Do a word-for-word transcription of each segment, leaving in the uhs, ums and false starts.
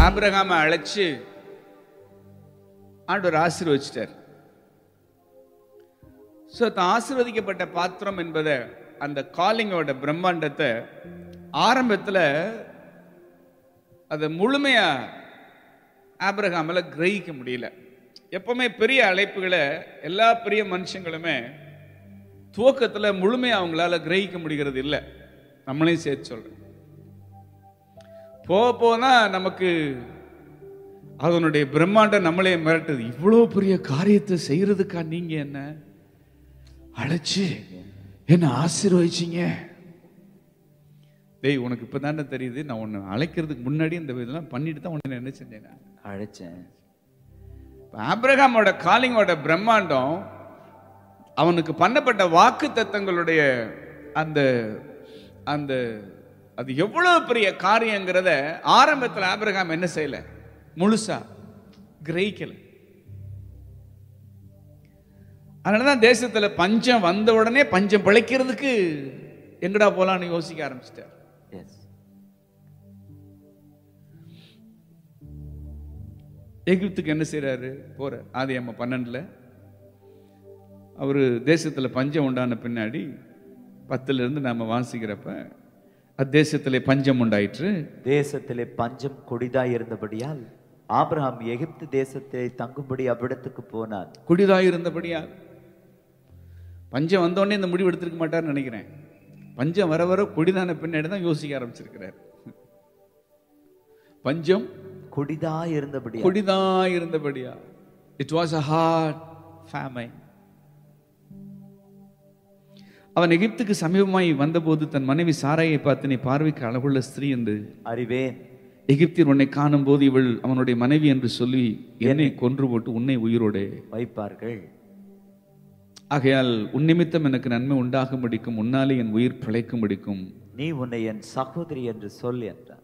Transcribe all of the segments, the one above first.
ஆபிரகாமை அழைச்சு ஆண்டவர் ஆசீர்வதிச்சிட்டார். சோ ஆசீர்வதிக்கப்பட்ட பாத்திரம் என்பதை அந்த காலிங்கோட பிரம்மாண்டத்தை ஆரம்பத்துல அதை முழுமையா ஆபிரகாமால கிரகிக்க முடியல. எப்பவுமே பெரிய அழைப்புகளை எல்லா பெரிய மனுஷங்களுமே துவக்கத்துல முழுமையா அவங்களால கிரகிக்க முடிகிறது இல்லை. நம்மளையும் சேர்த்து சொல்றேன். போக போனா நமக்கு அதனுடைய பிரம்மாண்டம் நம்மளே மிரட்டுது. இவ்வளவு பெரிய காரியத்தை செய்யறதுக்கா நீங்க என்ன அழைச்சு என்ன ஆசீர்வதிச்சீங்க? டேய், உனக்கு இப்பதானே தெரியுது, நான் உன்னை அழைக்கிறதுக்கு முன்னாடி இந்த இதெல்லாம் பண்ணிட்டு தான் உன்னை என்ன செஞ்சேன், அழைச்சேன். ஆபிரகாமோட காலிங்கோட பிரம்மாண்டம் அவனுக்கு பண்ணப்பட்ட வாக்கு தத்தங்களுடைய அந்த அந்த அது எவ்வளவு பெரிய காரியங்கிறத ஆரம்பத்தில் ஆபிரகாம் என்ன செய்யல, முழுசா கிரகிக்கல. அதனாலதான் தேசத்துல பஞ்சம் வந்த உடனே பஞ்சம் பிழைக்கிறதுக்கு எங்கடா போலான்னு யோசிக்க ஆரம்பிச்சிட்டார். எகிப்துக்கு என்ன செய்யறாரு, போற ஆதியாகமம் பன்னெண்டுல அவரு தேசத்துல பஞ்சம் உண்டான பின்னாடி பத்துல இருந்து நாம வாசிக்கிறப்ப அத்தேசத்திலே பஞ்சம் உண்டாயிற்று. தேசத்திலே பஞ்சம் கொடிதாய் இருந்தபடியால் ஆபிரகாம் எகிப்து தேசத்திலே தங்கும்படி அவ்விடத்துக்கு போனார். கொடிதாய் இருந்தபடியால் பஞ்சம் வந்தோடனே இந்த முடிவு எடுத்திருக்க மாட்டார்னு நினைக்கிறேன். பஞ்சம் வர வர கொடிதான பின்னாடி தான் யோசிக்க ஆரம்பிச்சிருக்கிறார். பஞ்சம் கொடிதாய் இருந்தபடியா கொடிதாய் இருந்தபடியா it was a hard famine. அவன் எகிப்துக்கு சமீபமாய் வந்தபோது தன் மனைவி சாராயை பார்த்து, நீ பார்வைக்கு அழகுள்ள ஸ்திரீ என்று அறிவேன், எகிப்தியர் உன்னை காணும் போது இவள் அவனுடைய மனைவி என்று சொல்லி என்னை கொன்று போட்டு உன்னை உயிரோடு வைப்பார்கள். ஆகையால் உன் நிமித்தம் எனக்கு நன்மை உண்டாகும்படிக்கும் உன்னாலே என் உயிர் பிழைக்கும்படிக்கும் நீ உன்னை என் சகோதரி என்று சொல் என்றார்.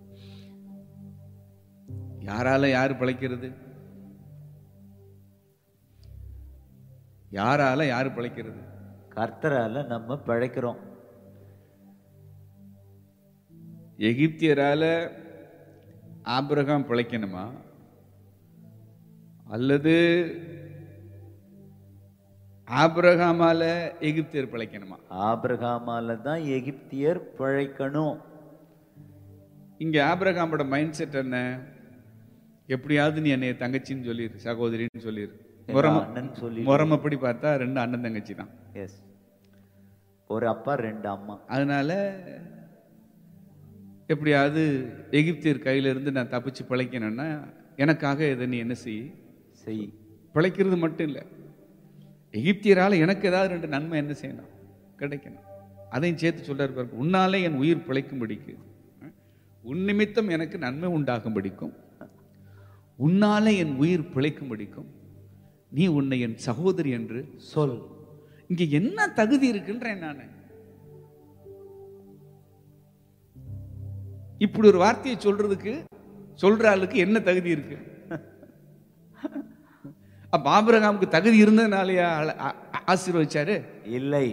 யாரால யாரு பிழைக்கிறது? யாரால யாரு பிழைக்கிறது? கர்த்தரால நம்ம பிழைக்கிறோம். எகிப்தியரால ஆபிரகாம் பிழைக்கணுமா அல்லது ஆபிரகாமால எகிப்தியர் பிழைக்கணுமா? ஆபிரகாமால தான் எகிப்தியர் பிழைக்கணும். இங்க ஆபிரகாமோட மைண்ட் செட் என்ன? எப்படியாவது நீ என்னைய தங்கச்சின்னு சொல்லிரு, சகோதரின்னு சொல்லிரு. முறமப்படி பார்த்தா ரெண்டு அண்ணன் தங்கச்சி தான். எஸ், ஒரு அப்பா ரெண்டு அம்மா. அதனால எப்படியாவது எகிப்தியர் கையில இருந்து நான் தப்பிச்சு பிழைக்கணும்னா எனக்காக இதை நீ என்ன செய் செய் பிழைக்கிறது மட்டும் இல்லை, எகிப்தியரால எனக்கு ஏதாவது ரெண்டு நன்மை என்ன செய்யணும், கிடைக்கணும். அதையும் சேர்த்து சொல்றாரு பாருங்க, உன்னாலே என் உயிர் பிழைக்கும்படிக்கு, உன் நிமித்தம் எனக்கு நன்மை உண்டாகும்படிக்கும், உன்னாலே என் உயிர் பிழைக்கும்படிக்கும் நீ உன்னை என் சகோதரி என்று சொல். இங்க என்ன தகுதி இருக்குன்றேன் நானு. இப்படி ஒரு வார்த்தையை சொல்றதுக்கு சொல்ற ஆளுக்கு என்ன தகுதி இருக்கு? அப்ப ஆபிரகாமுக்கு தகுதி இருந்ததுனாலயா ஆசீர்வதிச்சாரு? இல்லை.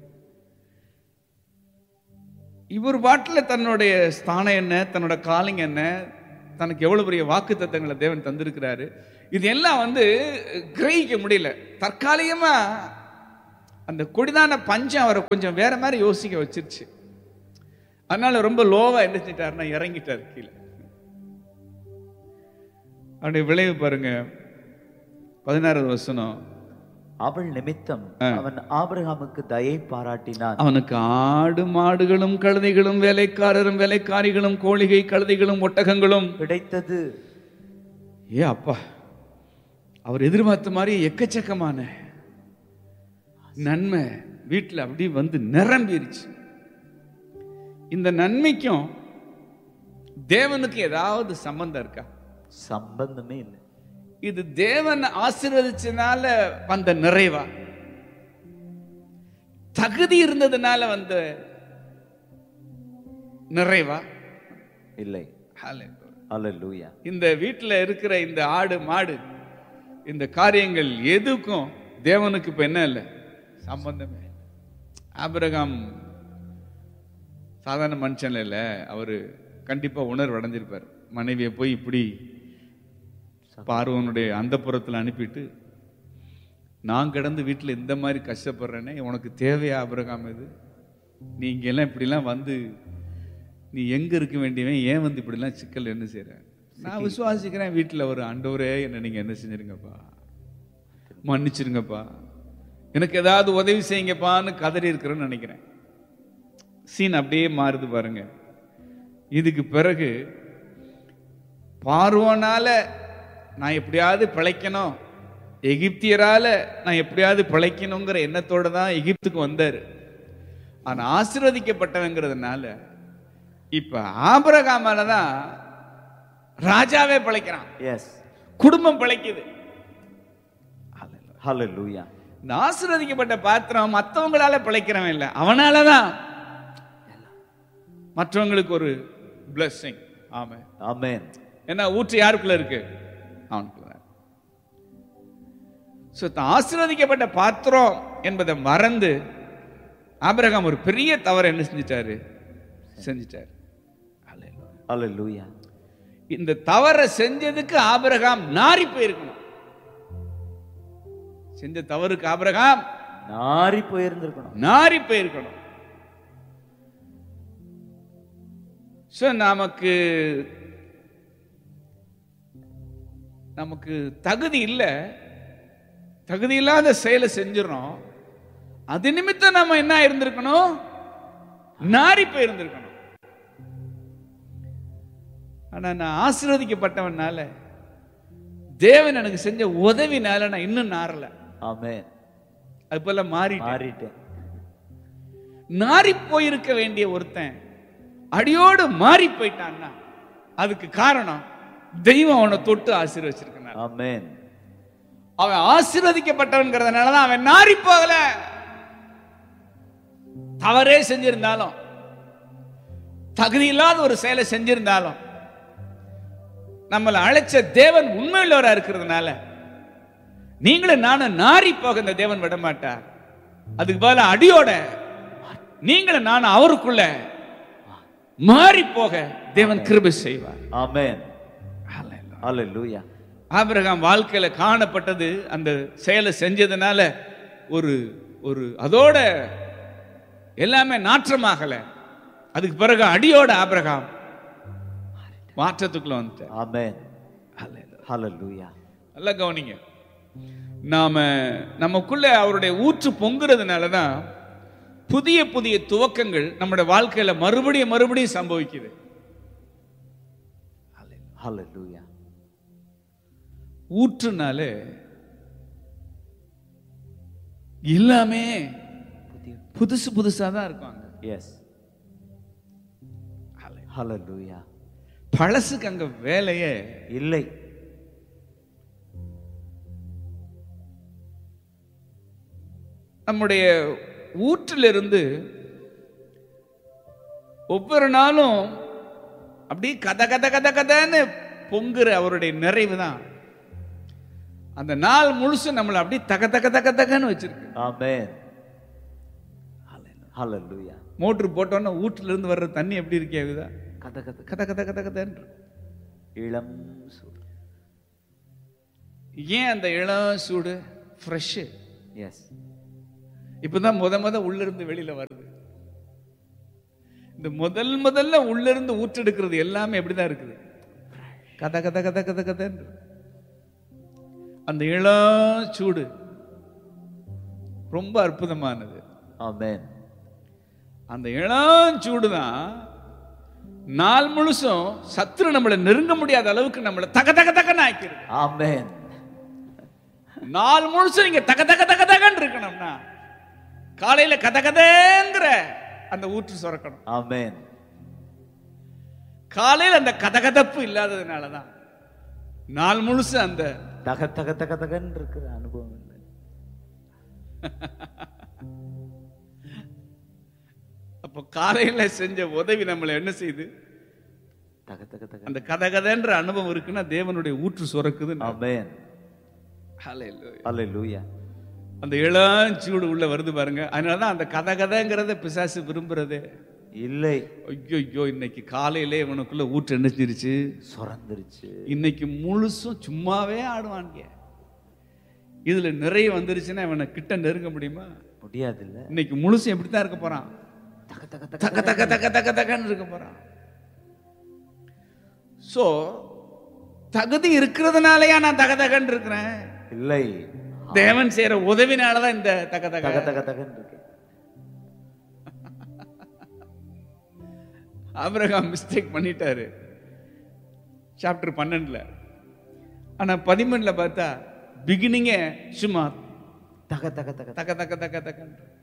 இவர் பாட்டில் தன்னுடைய ஸ்தானம் என்ன, தன்னோட காலிங் என்ன, தனக்கு எவ்வளவு பெரிய வாக்கு தத்தங்களை தேவன் தந்திருக்கிறாரு, இது எல்லாம் வந்து கிரகிக்க முடியல. தற்காலிகமா அந்த கொடிதான பஞ்சம் அவரை கொஞ்சம் வேற மாதிரி யோசிக்க வச்சிருச்சு. அதனால ரொம்ப லோவா என்ன செஞ்சிட்டாருன்னா இறங்கிட்டாரு கீழே. அவனுடைய விளைவு பாருங்க, பதினாறாவது வசனம். அவள் நிமித்தம் அவன் ஆபிரகாமுக்கு தயை பாராட்டினான். அவனுக்கு ஆடு மாடுகளும் கழுதைகளும் வேலைக்காரரும் வேலைக்காரிகளும் கோழிகை கழுதைகளும் ஒட்டகங்களும் கிடைத்தது. ஏ அப்பா, அவர் எதிர்பார்த்த மாதிரி எக்கச்சக்கமான நன்மை வீட்டில் அப்படி வந்து நிரம்பிருச்சு. இந்த நன்மைக்கும் தேவனுக்கு ஏதாவது சம்பந்தம் இருக்கா? சம்பந்தமே இல்லை. இது தேவன் ஆசீர்வதிச்சனால வந்த நிறைவா, தகுதி இருந்ததுனால வந்த நிறைவா? இல்லை. ஹல்லேலூயா. இந்த வீட்டில் இருக்கிற இந்த ஆடு மாடு இந்த காரியங்கள் எதுக்கும் தேவனுக்கு இப்ப என்ன இல்லை, சம்பந்தமே. ஆபிரகாம் சாதாரண மனுஷன் இல்ல, அவரு கண்டிப்பா உணர்வு அடைஞ்சிருப்பார். மனைவியை போய் இப்படி பார்வோனுடைய அந்தப்புறத்தில் அனுப்பிட்டு, நான் கிடந்து வீட்டில் இந்த மாதிரி கஷ்டப்படுறேனே, உனக்கு தேவையா ஆபிரகாம்? இது நீ இங்கெல்லாம் இப்படிலாம் வந்து நீ எங்க இருக்க வேண்டியவன், ஏன் வந்து இப்படிலாம் சிக்கல் என்ன செய்யற? நான் விசுவாசிக்கிறேன் வீட்டில் ஒரு ஆண்டவரே என்ன நீங்க என்ன செஞ்சிருங்கப்பா, மன்னிச்சிருங்கப்பா, எனக்கு ஏதாவது உதவி செய்யுங்கப்பான்னு கதறி இருக்கிறேன்னு நினைக்கிறேன். சீன் அப்படியே மாறுது பாருங்க. இதுக்கு பிறகு பார்வோனால நான் எப்படியாவது பிழைக்கணும், எகிப்தியரால நான் எப்படியாவது பிழைக்கணுங்கிற எண்ணத்தோட தான் எகிப்துக்கு வந்தாரு. ஆனா ஆசீர்வதிக்கப்பட்டவங்கிறதுனால இப்ப ஆபிரகாமால தான் ராஜாவே பிழைக்கிறான். எஸ், குடும்பம் பிழைக்குது. ஹல்லேலூயா. இந்த ஆசீர்வதிக்கப்பட்ட பாத்திரம் மற்றவங்களால பிழைக்கிறவன் இல்லை, அவனாலதான் மற்றவங்களுக்கு ஒரு blessing. ஆமென் ஆமென். என்ன ஊற்று யாருக்குள்ள இருக்கு? அவனுக்குள்ள. சோ ஆசீர்வதிக்கப்பட்ட பாத்திரம் என்பதை மறந்து ஆபிரகாம் ஒரு பெரிய தவறு என்ன செஞ்சிட்டாரு? செஞ்சிட்டாரு. ஹல்லேலூயா. இந்த தவறை செஞ்சதுக்கு ஆபிரகாம் நாரி போயிருக்கணும். செஞ்ச தவறுக்கு ஆபிரகாம் நாரி போயிருந்திருக்கணும், நாரி போயிருக்கணும். சோ நமக்கு நமக்கு தகுதி இல்லை, தகுதி இல்லாத செயலை செஞ்சிடறோம். அது நிமித்தம் நம்ம என்ன இருந்திருக்கணும்? நாரி போயிருந்திருக்கணும். ஆனா நான் ஆசீர்வதிக்கப்பட்டவனால, தேவன் எனக்கு செஞ்ச உதவினால நான் இன்னும் நாரல. ஆமென். அது போல மாறி மாறிட்டேன். நாரி போயிருக்க வேண்டிய ஒருத்தன் அடியோடு மாறி போயிட்டான்னா அதுக்கு காரணம் தெய்வம் அவனை தொட்டு ஆசீர்வச்சிருக்கிறான். ஆமென். அவன் ஆசீர்வதிக்கப்பட்டவன்கிறதுனாலதான் அவன் நாரி போகல. தவறே செஞ்சிருந்தாலும், தகுதி இல்லாத ஒரு செயலை செஞ்சிருந்தாலும், நம்மளை அழைச்ச தேவன் உண்மையுள்ளவரா இருக்கிறதுனால நீங்களும் நானும் நாரி போக இந்த தேவன் விட மாட்டார். அதுக்கு பதிலா அடியோட நீங்களும் நானும் அவருக்குள்ள மாறி போக தேவன் கிருபை செய்வார். ஆமென். ஹல்லேலூயா. ஆபிரகாம் வாழ்க்கையில காணப்பட்டது அந்த செயலை செஞ்சதுனால ஒரு ஒரு அதோட எல்லாமே நாற்றமாகல. அதுக்கு பிறகு அடியோட ஆபிரகாம் மாற்றத்துக்குள்ள வந்துட்டார். ஆமென். ஹல்லேலூயா. நல்லா கவனிங்க. நாம நமக்குள்ள அவருடைய ஊற்று பொங்குறதுனாலதான் புதிய புதிய துவக்கங்கள் நம்முடைய வாழ்க்கையில மறுபடியும் மறுபடியும் சம்பவிக்குது. ஹல்லேலூயா. ஊற்றுனாலே எல்லாமே புதுசு புதுசா தான் இருக்காங்க. எஸ். ஹல்லேலூயா. பழசுக்கு அங்க வேலையே இல்லை. நம்முடைய ஊற்றிலிருந்து ஒவ்வொரு நாளும் அப்படி கத கத கத கதன்னு பொங்குற அவருடைய நிறைவு தான் அந்த நாள் முழுசு நம்மளை அப்படி தக தக தக தகன்னு வச்சிருக்கு. ஆமென். ஹல்லேலூயா. மோட்டர் போட்டோன்னா ஊற்றுல இருந்து வர்ற தண்ணி எப்படி இருக்கேதா? கத கத கத கத கத கதன்னு. இளம் சூடு. ஏன் அந்த இளம் சூடு? ஃப்ரெஷ். எஸ். இப்பதான் முத முத உள்ள இருந்து வெளியில வருது. இந்த முதல் முதல்ல உள்ள இருந்து ஊற்றெடுக்கிறது எல்லாமே எப்படிதான் இருக்குது? கத கத கத கத கதன்னு. அந்த இளம் சூடு ரொம்ப அற்புதமானது. ஆமென். அந்த இளம் சூடு தான் நாள் முழுசும் சத்துரு நம்மளை நெருங்க முடியாத அளவுக்கு நம்மளை தக தக தகன்னு ஆக்கிறது. ஆமென். நாள் முழுசும் நீங்க தக தக தக தகன்னு இருக்கணும்னா காலையில கத கதங்கிற அந்த ஊற்று சுரக்கணும். ஆமென். காலையில் அந்த கதகதப்பு இல்லாததுனாலதான் நாள் முழுசு அந்த தக தக தக தகன்னு இருக்கிற அனுபவம் இல்லை. அப்போ காலையில செஞ்ச உதவி நம்மளை என்ன செய்யுது? தக தக தக. அந்த கதகதன்ற அனுபவம் இருக்குன்னா தேவனுடைய ஊற்று சுரக்குது. ஆமென். ஹல்லேலூயா. ஹல்லேலூயா. அந்த இளஞ்சூடு உள்ள வருது பாருங்க. அதனாலதான் அந்த கதகதங்கிறத பிசாசு விரும்புறதே. இல்லை. ஐயோ, இன்னைக்கு காலையிலே இவனுக்குள்ள ஊற்று என்னச்சிருச்சு, சுரந்துருச்சு. இன்னைக்கு முழுசும் சும்மாவே ஆடுவாங்க. இதுல நிறைய வந்துருச்சுன்னா இவனை கிட்ட நெருங்க முடியுமா? முடியாது. இல்ல, இன்னைக்கு முழுசும் எப்படித்தான் இருக்க போறான்? தக தக தக்க தக்க தக்க தக்க தக்கன்னு இருக்க போறான். சோ தகுதி இருக்கிறதுனாலயா நான் தக தகன்னு இருக்கிறேன்? இல்லை, தேவன் செய்யற உதவினாலதான் இந்த தக தக தக தக தகன்னு இருக்கு. ஆபிரகாம் மிஸ்டேக் பண்ணிட்டாரு சாப்டர் பன்னெண்டுல. ஆனா பதிமூணுல பார்த்தா பிகினிங்கே சும்மா தக தக தக தக்க தக்க தக்க தக்க.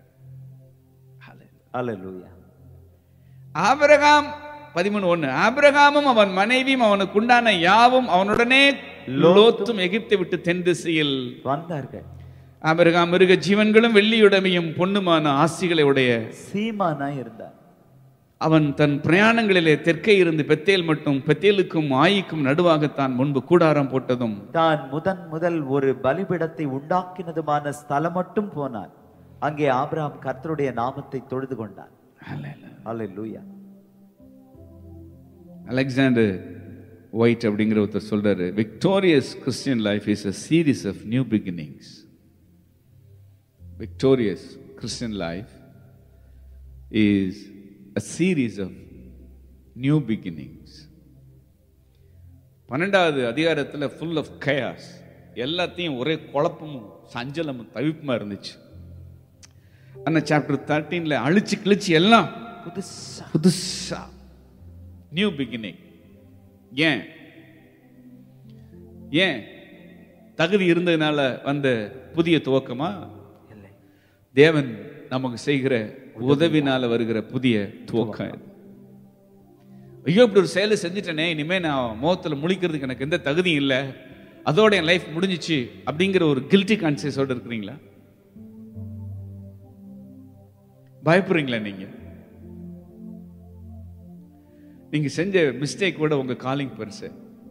ஹல்லேலூயா. ஆபிரகாம் பதிமூணு ஒண்ணு, ஆபிரகாமும் அவன் மனைவியும் அவனுக்கு உண்டான யாவும் அவனுடனே லோத்தும் எகிப்தை விட்டு தென் திசையில் வந்தார்கள். ஆபிரகாம் மிருக ஜீவன்களும் வெள்ளியுடைமையும் பொண்ணுமான ஆசிகளை உடைய சீமானாய் இருந்தார். அவன் தன் பிரயாணங்களிலே தெற்கே இருந்து பெத்தேல் மட்டும் பெத்தேலுக்கும் ஆயிக்கும் நடுவாகத்தான் முன்பு கூடாரம் போட்டதும் தான் முதன் முதல் ஒரு பலிபீடத்தை உண்டாக்கினதுமான ஸ்தலம் மட்டும் போனான். அங்கே ஆபிரகாம் கர்த்தருடைய நாமத்தை தொழுது கொண்டான். ஹல்லேலூயா. அலெக்சாண்டர் ஒயிட் அப்படிங்கிற ஒருத்தர் சொல்றாரு, victorious Christian life is a series of new beginnings. Victorious Christian life is a series of new beginnings. பன்னெண்டாவது அதிகாரத்துல full of chaos, எல்லாத்தையும் ஒரே குழப்பமும் சஞ்சலமும் தவிப்புமா இருந்துச்சு. ஆனா சாப்டர் தேர்ட்டீன்ல அழிச்சு கிழிச்சு எல்லாம் புதுசா புதுசா நியூ பிகினிங். ஏன் ஏன் தகுதி இருந்ததுனால வந்த புதிய துவக்கமா? இல்லை, தேவன் நமக்கு செய்கிற உதவினால வருகிற புதிய துவக்கம். ஐயோ, இப்படி ஒரு செயலை செஞ்சுட்டேனே, இனிமே நான் முகத்துல முழிக்கிறதுக்கு எனக்கு எந்த தகுதியும் இல்லை, அதோட என் லைஃப் முடிஞ்சிச்சு அப்படிங்கிற ஒரு கில்ட்டி கான்சியஸோட இருக்கிறீங்களா? பயப்படுறீங்களா? நீங்க நீங்க செஞ்ச மிஸ்டேக் கூட உங்க காலிங் பெருசு.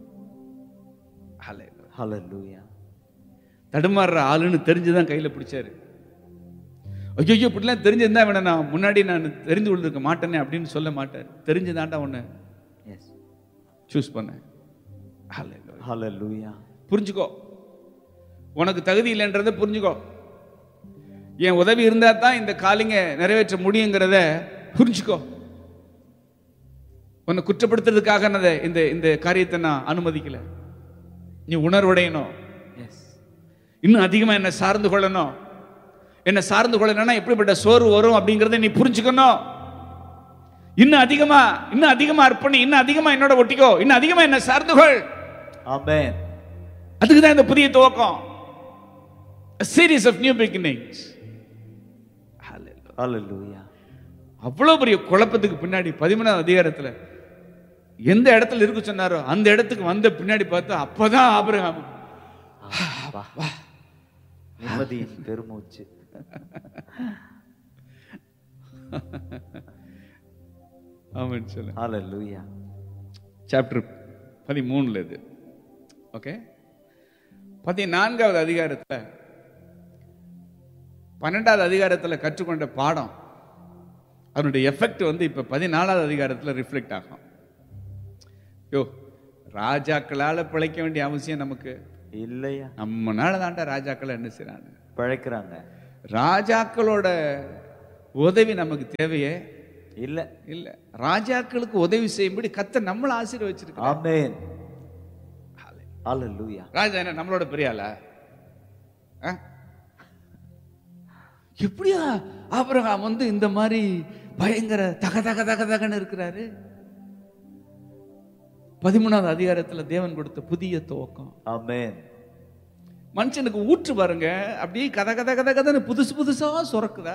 ஹல்லேலூயா. தடுமாறுற ஆளுன்னு தெரிஞ்சுதான் கையில பிடிச்சாரு. ஐயோ, இப்படிலாம் தெரிஞ்சிருந்தா வேணா நான் முன்னாடி நான் தெரிந்து கொண்டிருக்க மாட்டேனே அப்படின்னு சொல்ல மாட்டார். தெரிஞ்சுதான்டா உன்னை சூஸ் பண்ண. ஹல்லேலூயா. புரிஞ்சுக்கோ, உனக்கு தகுதி இல்லைன்றதை புரிஞ்சுக்கோ. என் உதவி இருந்தா தான் இந்த காலிங்க நிறைவேற்ற முடியுங்கிறத புரிஞ்சுக்கோ. உன்னை குற்றப்படுத்துறதுக்காக இந்த இந்த காரியத்தை நான் அனுமதிக்கல. நீ உணர்வுடையணும், இன்னும் அதிகமா என்ன சார்ந்து கொள்ளணும். என்ன சார்ந்து கொள்ளணும்னா எப்படிப்பட்ட சோர்வு வரும் அப்படிங்கறத நீ புரிஞ்சுக்கணும். இன்னும் அதிகமா இன்னும் அதிகமா அர்ப்பணி, இன்னும் அதிகமா என்னோட ஒட்டிக்கோ, இன்னும் அதிகமா என்ன சார்ந்து கொள். ஆமென். அதுக்கு தான் இந்த புதிய துவக்கம். A series of new beginnings. ஹல்லேலூயா. அவ்வளவு பெரிய குழப்பத்துக்கு பின்னாடி பதிமூணாவது அதிகாரத்துல எந்த இடத்துல இருக்கு சொன்னாரோ அந்த இடத்துக்கு வந்த பின்னாடி பார்த்தா அப்பதான் ஆபிரகாம் நிம்மதியின் பெருமூச்சு. ஆமென் சொல்லுங்க. ஹல்லேலூயா. சாப்டர் பதிமூணுல இது. ஓகே, பதினான்காவது அதிகாரத்துல பன்னெண்டாவது அதிகாரத்துல கற்றுக்கொண்ட பாடம் அதனுடைய எஃபெக்ட் வந்து இப்ப பதினாலாவது அதிகாரத்துல ரிஃப்ளெக்ட் ஆகும். யோ, ராஜாக்களால பிழைக்க வேண்டிய அவசியம் நமக்கு இல்லையா? நம்மனால தாண்டா ராஜாக்கள் என்ன செய்றாங்க, பிழைக்கிறாங்க. ராஜாக்களோட உதவி நமக்கு தேவையே இல்ல இல்ல. ராஜாக்களுக்கு உதவி செய்யும்படி கர்த்தர் நம்மள ஆசீர்வதிச்சிருக்கார். ஆமென். ஹல்லேலூயா. ராஜா என்ன நம்மளோட பெரிய ஆளா? எப்படியா ஆபிரகாம் வந்து இந்த மாதிரி பயங்கர தக தக தக தகன்னு இருக்கிறாரு? பதிமூணாவது அதிகாரத்துல தேவன் கொடுத்த புதிய துவக்கம். ஆமென். மனுஷனுக்கு ஊற்று பாருங்க, அப்படியே கத கத கத கதன்னு புதுசு புதுசா சுரக்குதா.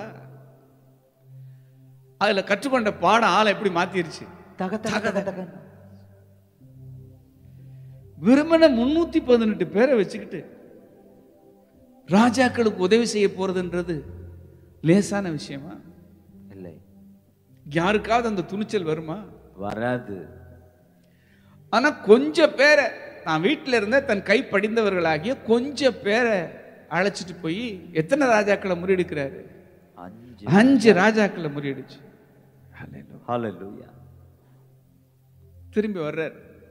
அதுல கற்றுக்கொண்ட பாடம் ஆளை எப்படி மாத்திருச்சு. தக தக தக. விரும்பின முன்னூத்தி பதினெட்டு பேரை வச்சுக்கிட்டு ராஜாக்களுக்கு உதவி செய்ய போறதுன்றது லேசான விஷயமா? இல்லை. யாருக்காவது அந்த துணிச்சல் வருமா? வராது. ஆனா கொஞ்சம் பேரை நான் வீட்டில இருந்த தன் கை படிந்தவர்களாகிய கொஞ்சம் பேரை அழைச்சிட்டு போய் எத்தனை ராஜாக்களை முறியடிக்கிறாரு? அஞ்சு அஞ்சு ராஜாக்களை முறியடிச்சு. ஹalleluya. திரும்பி வர்றார்.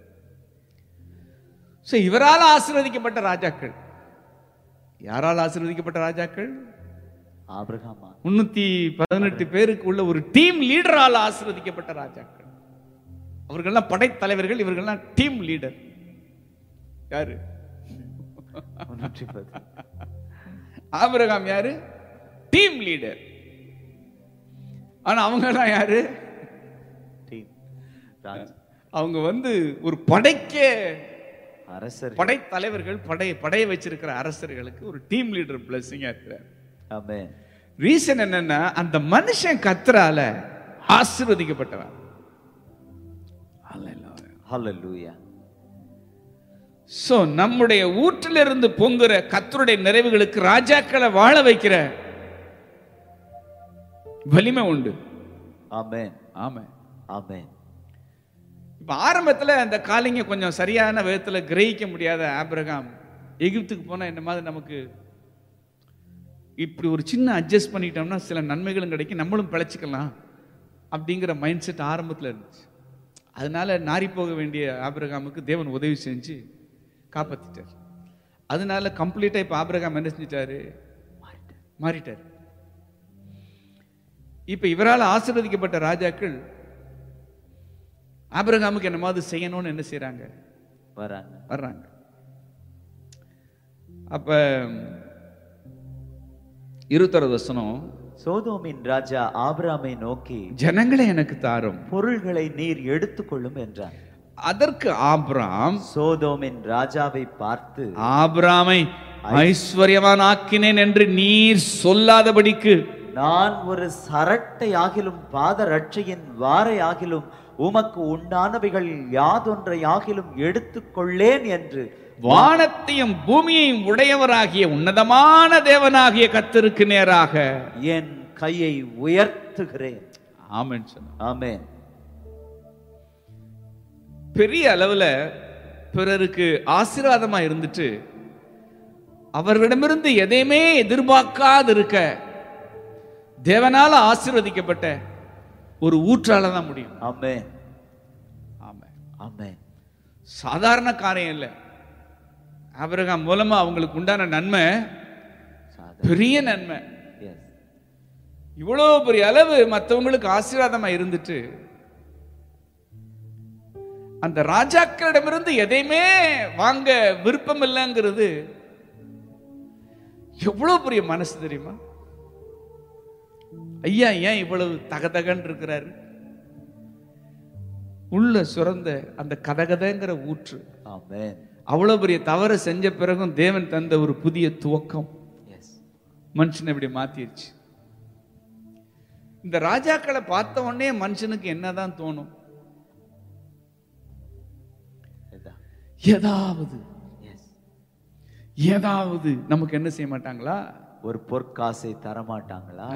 சோ இவரால் ஆசீர்வதிக்கப்பட்ட ராஜாக்கள். யாரால் ஆசீர்வதிக்கப்பட்ட ராஜாக்கள்? ஆபிரகாமா. முன்னூத்தி பதினெட்டு பேருக்கு உள்ள ஒரு டீம் லீடரால் ஆசீர்வதிக்கப்பட்ட ராஜாக்கள். அவர்கள்லாம் படைத்தலைவர்கள், இவர்கள்லாம் டீம் லீடர். யாரு? ஆபிரகாம் யாரு? Team leader. ஆனா அவங்க எல்லாம் யாரு? அவங்க வந்து ஒரு படைக்க அரசர், படை தலைவர்கள், படை படைய வச்சிருக்கிற அரசர்களுக்கு ஒரு டீம் லீடர் பிளஸிங்கா இருக்கிறார். ஆமென். ரீசன் என்னன்னா அந்த மனுஷன் கர்த்தரால ஆசீர்வதிக்கப்பட்டவன். ஹalleluya. சோ நம்முடைய ஊற்றிலிருந்து பொங்குற கர்த்தருடைய நிறைவுகளுக்கு ராஜாக்களை வாழ வைக்கிற வலிமை உண்டு. ஆமென். ஆமென். ஆமென். இப்ப ஆரம்பத்துல அந்த காலிங்க கொஞ்சம் சரியான விதத்துல கிரகிக்க முடியாத ஆபிரகாம் எகிப்துக்கு போனா இந்த மாதிரி நமக்கு இப்படி ஒரு சின்ன அட்ஜஸ்ட் பண்ணிட்டோம்னா சில நன்மைகளும் கிடைக்கும், நம்மளும் பிழைச்சிக்கலாம் அப்படிங்கிற மைண்ட் செட் ஆரம்பத்தில் இருந்துச்சு. அதனால நாரி போக வேண்டிய ஆபிரகாமுக்கு தேவன் உதவி செஞ்சு காப்பாத்திட்டார். அதனால கம்ப்ளீட்டா இப்ப ஆபிரகாம் என்ன செஞ்சிட்டாரு? மாறிட்டார். இப்ப இவரால் ஆசீர்வதிக்கப்பட்ட ராஜாக்கள் ஆபிரகாமுக்கு என்ன மாதிரி செய்யணும்னு என்ன செய்யறாங்க? வராங்க வர்றாங்க. அப்ப இருபத்தொரு வசனம், சோதோமின் ராஜா ஆபிரகாமை நோக்கி, ஜனங்களை எனக்கு தாரும், பொருள்களை நீர் எடுத்துக்கொள்ளும் என்றான். அதற்கு ஆபிராம் சோதோமின் ராஜாவை பார்த்து, ஆபிராமை ஐஸ்வர்யவான் ஆக்கினேன் என்று நீர் சொல்லாதபடிக்கு நான் ஒரு சரட்டை ஆகிலும் பாத ரட்சையின் வாரை ஆகிலும் உமக்கு உண்டானவைகள் யாதொன்றை ஆகிலும் எடுத்துக்கொள்ளேன் என்று வானத்தையும் பூமியையும் உடையவராகிய உன்னதமான தேவனாகிய கர்த்தருக்கு நேராக என் கையை உயர்த்துகிறேன். ஆமென் சொன்னார். ஆமென். பெரிய அளவுல பிறருக்கு ஆசீர்வாதமா இருந்துட்டு அவர்களிடமிருந்து எதையுமே எதிர்பார்க்காது இருக்க தேவனால ஆசீர்வதிக்கப்பட்ட ஒரு ஊற்றால தான் முடியும். ஆமென். ஆமென். ஆமென். சாதாரண காரியம் இல்லை. ஆபிரகாம் மூலமா அவங்களுக்கு உண்டான நன்மை பெரிய நன்மை. இவ்வளவு பெரிய அளவு மற்றவங்களுக்கு ஆசீர்வாதமா இருந்துட்டு அந்த ராஜாக்களிடமிருந்து எதையுமே வாங்க விருப்பம் இல்லைங்கிறது எவ்வளவு பெரிய மனசு தெரியுமா? ஐயா ஏன் இவ்வளவு தகதகன் இருக்கிறாரு? உள்ள சுரந்த அந்த கதகதங்கிற ஊற்று. ஆமென். அவ்வளவு பெரிய தவறு செஞ்ச பிறகும் தேவன் தந்த ஒரு புதிய துவக்கம் மனுஷனை இப்படி மாத்திருச்சு. இந்த ராஜாக்களை பார்த்த உடனே மனுஷனுக்கு என்னதான் தோணும்? ஏதாவது ஏதாவது நமக்கு என்ன செய்ய மாட்டாங்களா? ஒரு பொற்காசை தர மாட்டாங்களா?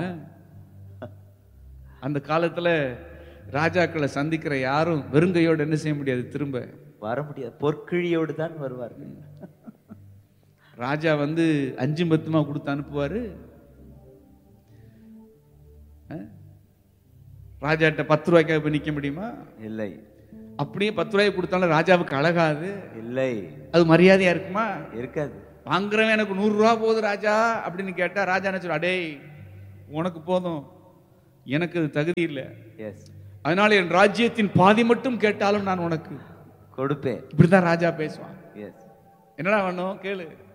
அந்த காலத்துல ராஜாக்களை சந்திக்கிற யாரும் வெறுங்கையோடு என்ன செய்ய முடியாது, திரும்ப வர முடியாது. பொற்கிழியோடு தான் வருவார்கள். ராஜா வந்து அஞ்சு பத்துமா கொடுத்து அனுப்புவாரு. ராஜாட்ட பத்து ரூபாய்க்காக போய் நிக்க முடியுமா? இல்லை. அப்படியே பத்து ரூபாய்க்கு கொடுத்தாலும் ராஜாவுக்கு அழகாது. இல்லை. அது மரியாதையா இருக்குமா? இருக்காது. வாங்குறவன் எனக்கு நூறு ரூபா போகுது ராஜா அப்படின்னு கேட்டா ராஜா என்ன சொல்ற, அடே உனக்கு போதும், எனக்கு அது தகுதி இல்லை, அதனால என் ராஜ்யத்தின் பாதி மட்டும் கேட்டாலும் நான் உனக்கு கொடுப்பேன். இப்படிதான் ராஜா பேசுவான். என்னடா வேணும் கேளு.